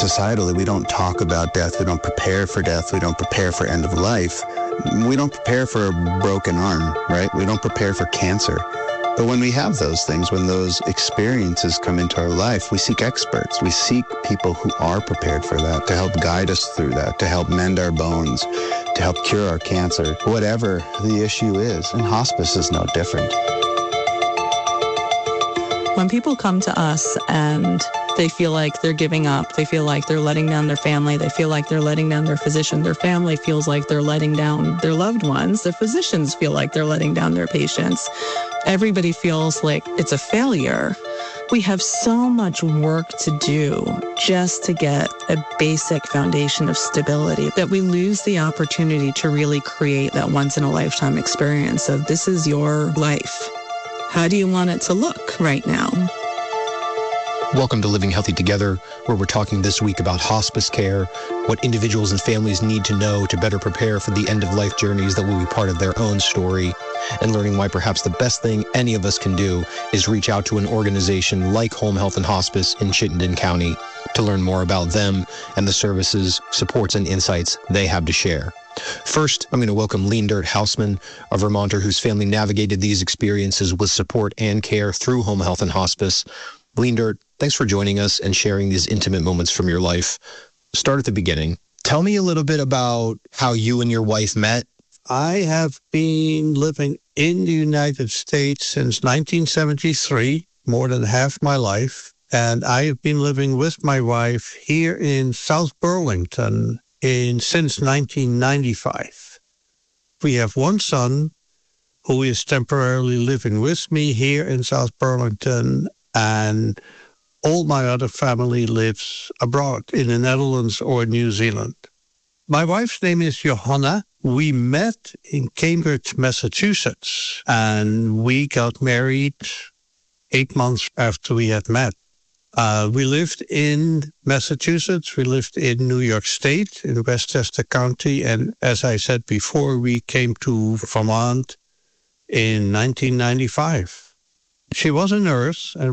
societally, we don't talk about death. We don't prepare for death. We don't prepare for end of life. We don't prepare for a broken arm, right? We don't prepare for cancer. But when we have those things, when those experiences come into our life, we seek experts. We seek people who are prepared for that, to help guide us through that, to help mend our bones, to help cure our cancer, whatever the issue is. And hospice is no different. When people come to us and they feel like they're giving up, they feel like they're letting down their family, they feel like they're letting down their physician, their family feels like they're letting down their loved ones, their physicians feel like they're letting down their patients. Everybody feels like it's a failure. We have so much work to do just to get a basic foundation of stability that we lose the opportunity to really create that once-in-a-lifetime experience of this is your life. How do you want it to look right now? Welcome to Living Healthy Together, where we're talking this week about hospice care, what individuals and families need to know to better prepare for the end-of-life journeys that will be part of their own story, and learning why perhaps the best thing any of us can do is reach out to an organization like Home Health and Hospice in Chittenden County to learn more about them and the services, supports, and insights they have to share. First, I'm going to welcome Leendert Hausman, a Vermonter whose family navigated these experiences with support and care through Home Health and Hospice. Leendert, thanks for joining us and sharing these intimate moments from your life. Start at the beginning. Tell me a little bit about how you and your wife met. I have been living in the United States since 1973, more than half my life. And I have been living with my wife here in South Burlington since 1995. We have one son who is temporarily living with me here in South Burlington, and all my other family lives abroad in the Netherlands or New Zealand. My wife's name is Johanna. We met in Cambridge, Massachusetts, and we got married 8 months after we had met. We lived in Massachusetts. We lived in New York State, in Westchester County. And as I said before, we came to Vermont in 1995. She was a nurse, and